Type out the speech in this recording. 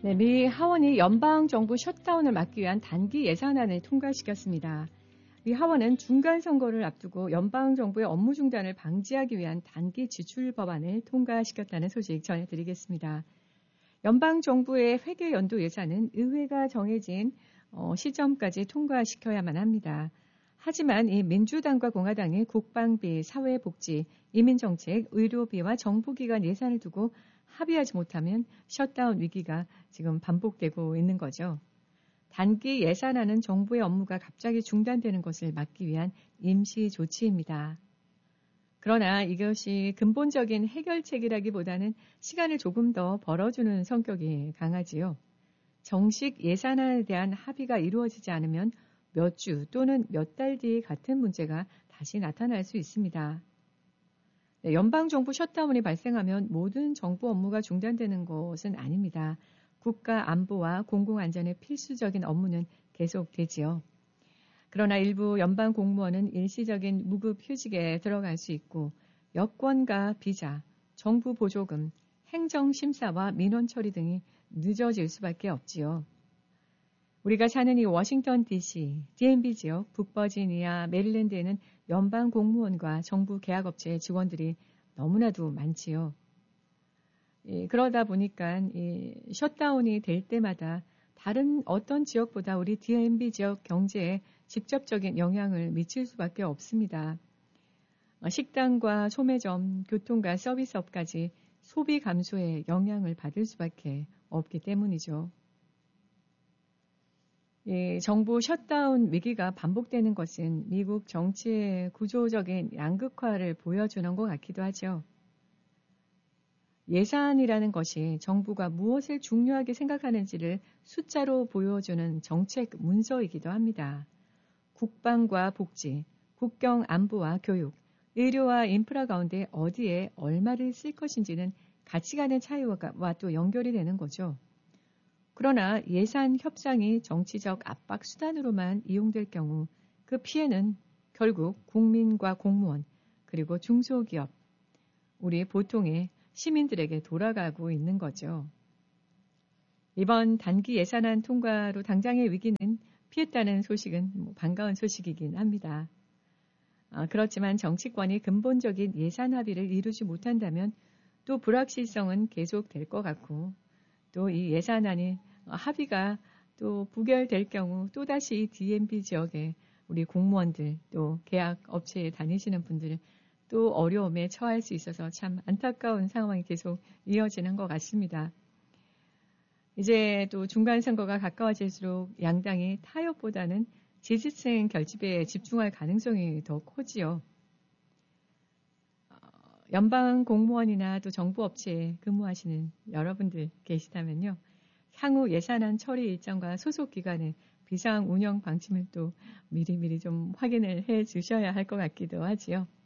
네, 미 하원이 연방정부 셧다운을 막기 위한 단기 예산안을 통과시켰습니다. 미 하원은 중간 선거를 앞두고 연방정부의 업무 중단을 방지하기 위한 단기 지출 법안을 통과시켰다는 소식 전해드리겠습니다. 연방정부의 회계 연도 예산은 의회가 정해진 시점까지 통과시켜야만 합니다. 하지만 이 민주당과 공화당이 국방비, 사회복지, 이민정책, 의료비와 정부기관 예산을 두고 합의하지 못하면 셧다운 위기가 지금 반복되고 있는 거죠. 단기 예산안은 정부의 업무가 갑자기 중단되는 것을 막기 위한 임시 조치입니다. 그러나 이것이 근본적인 해결책이라기보다는 시간을 조금 더 벌어주는 성격이 강하지요. 정식 예산안에 대한 합의가 이루어지지 않으면 몇 주 또는 몇 달 뒤 같은 문제가 다시 나타날 수 있습니다. 네, 연방정부 셧다운이 발생하면 모든 정부 업무가 중단되는 것은 아닙니다. 국가 안보와 공공안전의 필수적인 업무는 계속되지요. 그러나 일부 연방 공무원은 일시적인 무급 휴직에 들어갈 수 있고 여권과 비자, 정부 보조금, 행정심사와 민원 처리 등이 늦어질 수밖에 없지요. 우리가 사는 이 워싱턴 DC, DMV 지역, 북버지니아, 메릴랜드에는 연방 공무원과 정부 계약업체의 직원들이 너무나도 많지요. 그러다 보니까 셧다운이 될 때마다 다른 어떤 지역보다 우리 DMV 지역 경제에 직접적인 영향을 미칠 수밖에 없습니다. 식당과 소매점, 교통과 서비스업까지 소비 감소에 영향을 받을 수밖에 없기 때문이죠. 정부 셧다운 위기가 반복되는 것은 미국 정치의 구조적인 양극화를 보여주는 것 같기도 하죠. 예산이라는 것이 정부가 무엇을 중요하게 생각하는지를 숫자로 보여주는 정책 문서이기도 합니다. 국방과 복지, 국경 안보와 교육, 의료와 인프라 가운데 어디에 얼마를 쓸 것인지는 가치관의 차이와 또 연결이 되는 거죠. 그러나 예산 협상이 정치적 압박 수단으로만 이용될 경우 그 피해는 결국 국민과 공무원 그리고 중소기업, 우리 보통의 시민들에게 돌아가고 있는 거죠. 이번 단기 예산안 통과로 당장의 위기는 피했다는 소식은 반가운 소식이긴 합니다. 그렇지만 정치권이 근본적인 예산 합의를 이루지 못한다면 또 불확실성은 계속될 것 같고 또 이 예산안이 합의가 또 부결될 경우 또다시 DMV 지역에 우리 공무원들 또 계약 업체에 다니시는 분들 또 어려움에 처할 수 있어서 참 안타까운 상황이 계속 이어지는 것 같습니다. 이제 또 중간선거가 가까워질수록 양당이 타협보다는 지지층 결집에 집중할 가능성이 더 커지요. 연방 공무원이나 또 정부 업체에 근무하시는 여러분들 계시다면요. 향후 예산안 처리 일정과 소속 기관의 비상 운영 방침을 또 미리미리 좀 확인을 해 주셔야 할 것 같기도 하지요.